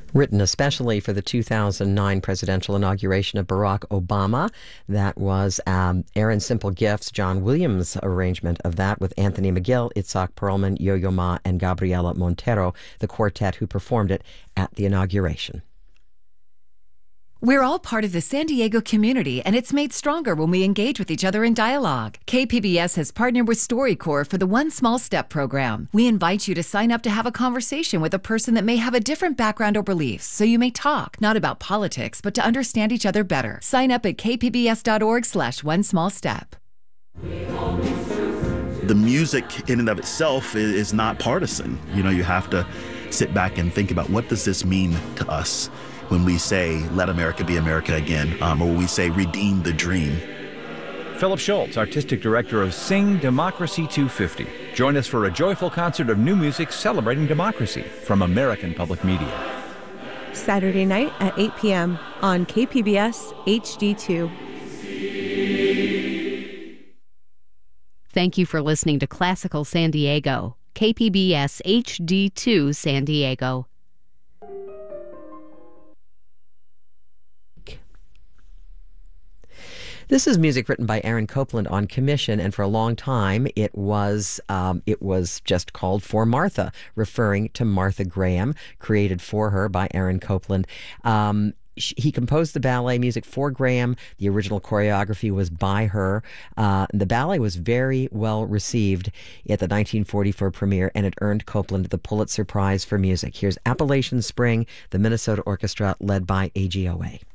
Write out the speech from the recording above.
Written especially for the 2009 presidential inauguration of Barack Obama. That was Aaron Simple Gifts, John Williams' arrangement of that with Anthony McGill, Itzhak Perlman, Yo-Yo Ma, and Gabriela Montero, the quartet who performed it at the inauguration. We're all part of the San Diego community, and it's made stronger when we engage with each other in dialogue. KPBS has partnered with StoryCorps for the One Small Step program. We invite you to sign up to have a conversation with a person that may have a different background or beliefs, so you may talk, not about politics, but to understand each other better. Sign up at kpbs.org/onesmallstep. The music in and of itself is not partisan. You know, you have to sit back and think about, what does this mean to us when we say, let America be America again, or when we say, redeem the dream. Philip Schultz, Artistic Director of Sing Democracy 250. Join us for a joyful concert of new music celebrating democracy from American Public Media. Saturday night at 8 p.m. on KPBS HD2. Thank you for listening to Classical San Diego, KPBS HD2 San Diego. This is music written by Aaron Copland on commission, and for a long time it was just called For Martha, referring to Martha Graham, created for her by Aaron Copland. He composed the ballet music for Graham. The original choreography was by her. The ballet was very well received at the 1944 premiere, and it earned Copland the Pulitzer Prize for Music. Here's Appalachian Spring, the Minnesota Orchestra led by AGOA.